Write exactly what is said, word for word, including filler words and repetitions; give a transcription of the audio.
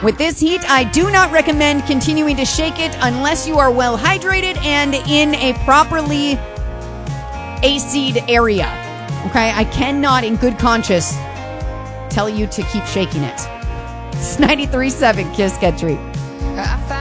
With this heat, I do not recommend continuing to shake it unless you are well hydrated and in a properly A C'd area. Okay, I cannot in good conscience tell you to keep shaking it. It's ninety-three point seven Kiss Country.